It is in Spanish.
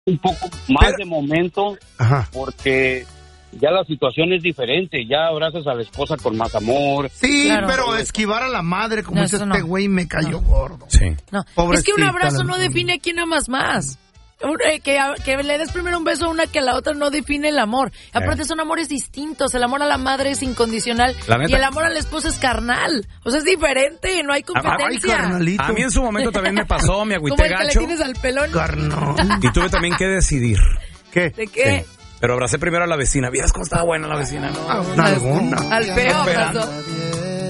un poco más de momento, porque ya la situación es diferente, ya abrazas a la esposa con más amor. Sí, claro. Pero esquivar a la madre, como dice este güey, me cayó gordo. Sí. No. Es que un abrazo no define a quién amas más. Que le des primero un beso a una que a la otra no define el amor. Aparte son amores distintos. El amor a la madre es incondicional y el amor a la esposa es carnal. O sea, es diferente, no hay competencia. A mí en su momento también me pasó, me agüité gacho. Como el que le tienes al pelón. Y tuve también que decidir. ¿Qué? ¿De qué? Sí. Pero abracé primero a la vecina. ¿Vieras cómo estaba buena la vecina? Alguna. Al feo pasó.